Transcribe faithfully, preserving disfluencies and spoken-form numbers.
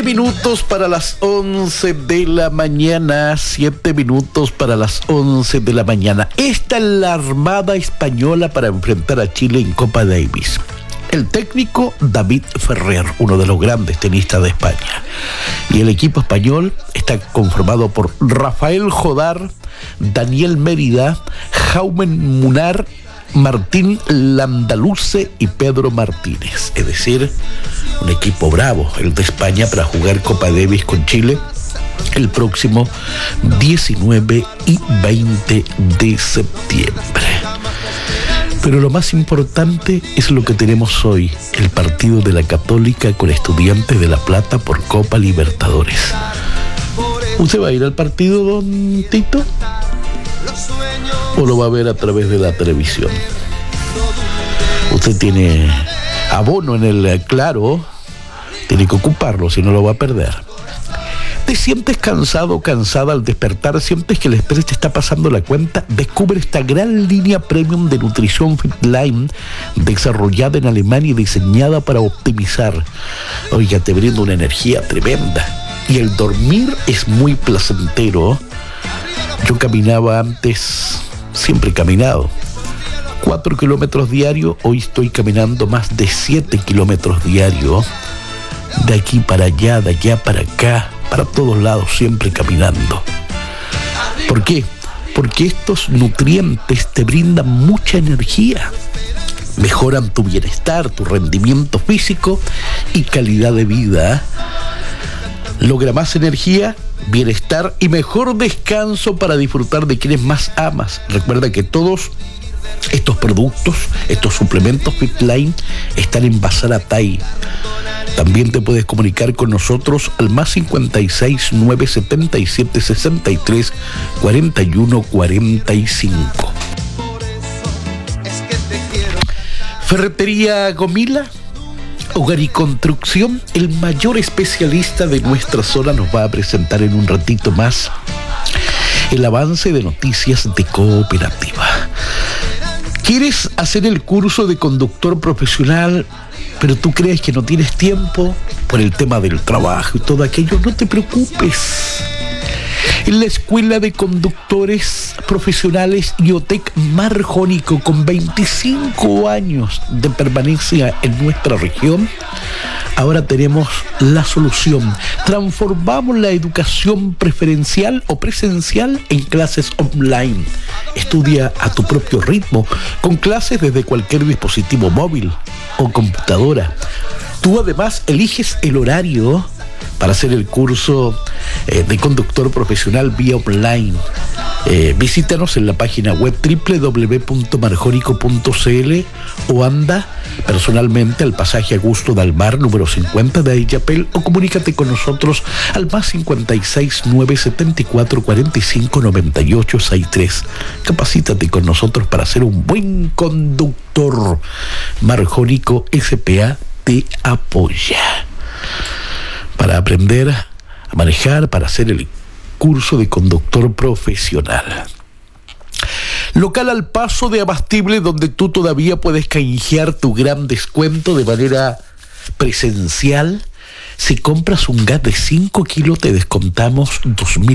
Siete minutos para las once de la mañana, siete minutos para las once de la mañana. Esta es la Armada Española para enfrentar a Chile en Copa Davis. El técnico David Ferrer, uno de los grandes tenistas de España. Y el equipo español está conformado por Rafael Jodar, Daniel Mérida, Jaume Munar, Martín Landaluce y Pedro Martínez. Es decir, un equipo bravo, el de España, para jugar Copa Davis con Chile el próximo diecinueve y veinte de septiembre. Pero lo más importante es lo que tenemos hoy, el partido de la Católica con Estudiantes de La Plata por Copa Libertadores. ¿Usted va a ir al partido, don Tito? ¿O lo va a ver a través de la televisión? Usted tiene abono en el Claro, tiene que ocuparlo, si no lo va a perder. ¿Te sientes cansado o cansada al despertar? ¿Sientes que el estrés te está pasando la cuenta? Descubre esta gran línea premium de nutrición Fitline, desarrollada en Alemania y diseñada para optimizar. Oiga, te brinda una energía tremenda. Y el dormir es muy placentero. Yo caminaba antes, siempre he caminado, cuatro kilómetros diarios. Hoy estoy caminando más de siete kilómetros diarios. De aquí para allá, de allá para acá, para todos lados, siempre caminando. ¿Por qué? Porque estos nutrientes te brindan mucha energía, mejoran tu bienestar, tu rendimiento físico y calidad de vida. Logra más energía, bienestar y mejor descanso para disfrutar de quienes más amas. Recuerda que todos estos productos, estos suplementos Fitline están en Basaratay. También te puedes comunicar con nosotros al más cincuenta y seis, nueve setenta y siete, sesenta y tres, cuarenta y uno, cuarenta y cinco. Ferretería Gomila, Hogar y Construcción, el mayor especialista de nuestra zona, nos va a presentar en un ratito más el avance de noticias de Cooperativa. ¿Quieres hacer el curso de conductor profesional, pero tú crees que no tienes tiempo por el tema del trabajo y todo aquello? No te preocupes. En la Escuela de Conductores Profesionales IOTEC Mar Jónico, con veinticinco años de permanencia en nuestra región, ahora tenemos la solución. Transformamos la educación preferencial o presencial en clases online. Estudia a tu propio ritmo, con clases desde cualquier dispositivo móvil o computadora. Tú además eliges el horario para hacer el curso eh, de conductor profesional vía online. Eh, visítanos en la página web doble u doble u doble u punto marjónico punto c l o anda personalmente al pasaje Augusto Dalmar, número cincuenta de Ayapel, o comunícate con nosotros al más cincuenta y seis, nueve setenta y cuatro, cuarenta y cinco, noventa y ocho, sesenta y tres. Capacítate con nosotros para ser un buen conductor. Marjónico S P A te apoya para aprender a manejar, para hacer el curso de conductor profesional. Local Al Paso de Abastible, donde tú todavía puedes canjear tu gran descuento de manera presencial. Si compras un gas de cinco kilos, te descontamos dos mil